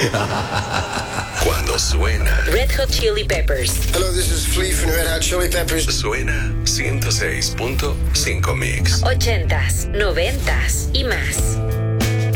Cuando suena Red Hot Chili Peppers. Hello, this is Flea from Red Hot Chili Peppers. suena 106.5 Mix. 80s, 90s y más.